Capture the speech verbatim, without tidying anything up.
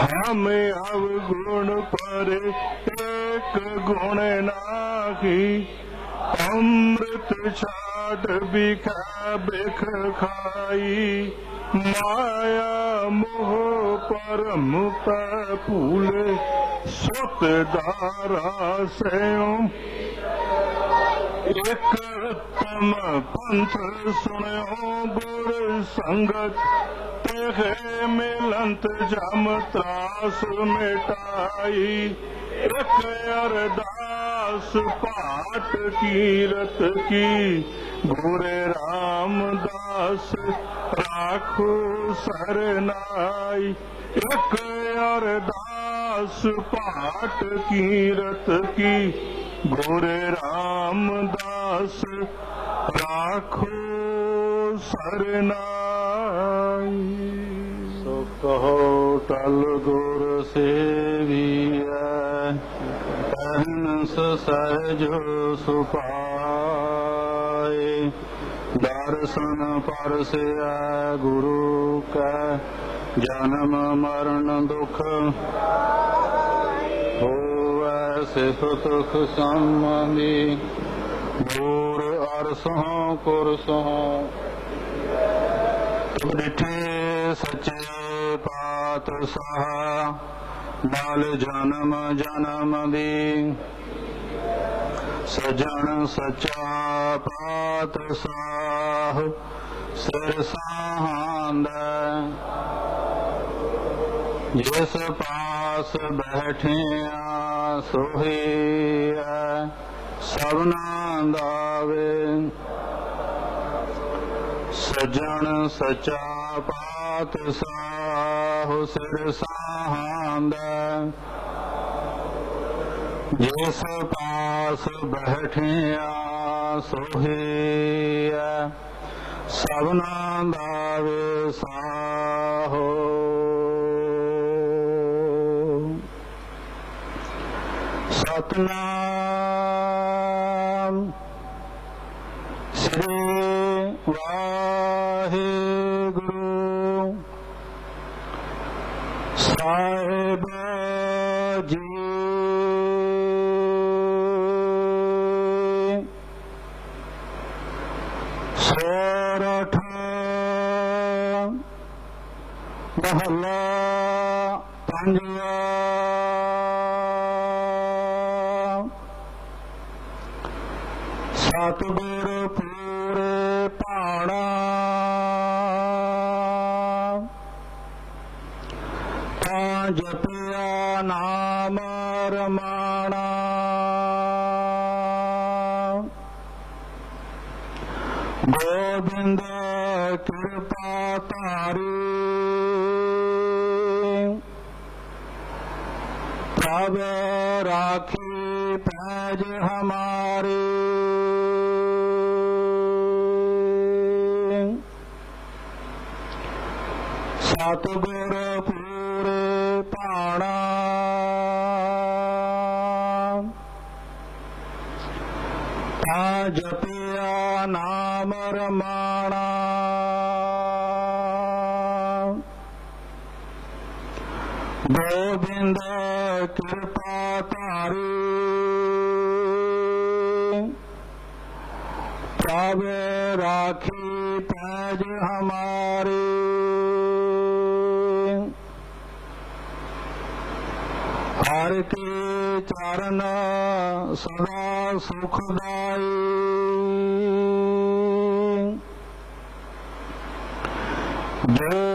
हमें अवगुण पर एक गुण नाही, अमृत छाट बिखा बिख खाई, माया मोह परम फूले, सुत दारा स्यों एक तम पंथ सुनो गुर संगत, तेहे मिलंत जम त्रास मिटाई, एक अरदास पाठ कीरत की, गुरे रामदास राखो सरनाई, एक अरदास पाठ कीरत की, गुरे रामदास राखो सरनाई। सो कहो टल गुर सेविया, अहनस सहजो सुपाए, दर्शन परसिया गुरु का, जन्म मरण दुख होवै सिफ तुख संबंधी, दूर अरसों कुरसों डिठे सच्चे पातशाह, डाल जन्म जन्म दी, सजन सच्चा पातशाह सिर साहांदा, जिस पास बैठे सोहे सबना दावे, सजन सच्चा पातशाह सिर साहांदा, जिस पास बैठे सोहे सबना दावे साहो। सतनाम श्री वाहेगुरु साहिब जी। सोरठ महला पंजवा। सतगुर पूरे पाणा, ता जपिया नाम रमाणा, गोविंद कृपा तारी, प्रभ राखी पैज हमारे। सतगुर पूरे पाणा, ता जपिया नाम रमाणा, गोविंद कृपा तारी, प्रभ राखी पैज हमारे। हर के चरण सदा सुखदाई।